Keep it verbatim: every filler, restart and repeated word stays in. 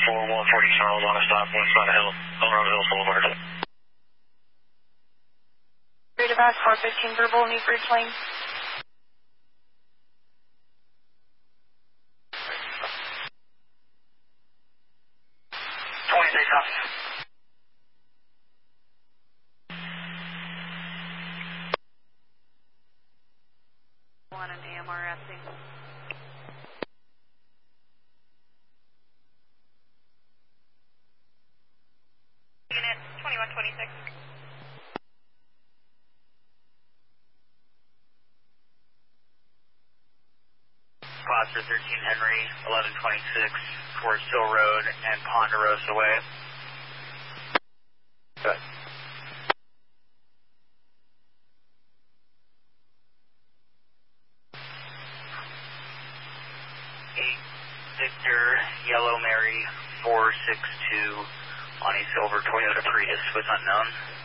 four one forty Charles on a stop west side of Hill, Colorado Hills Boulevard. Rate about four fifteen verbal, New Bridge Lane. twenty-six off. One an A M R S. Unit twenty-one twenty-six. Foster thirteen Henry, eleven twenty-six, Forest Hill Road and Ponderosa Way. Good. eight Victor, Yellow Mary, four six two on a silver Toyota Prius with unknown.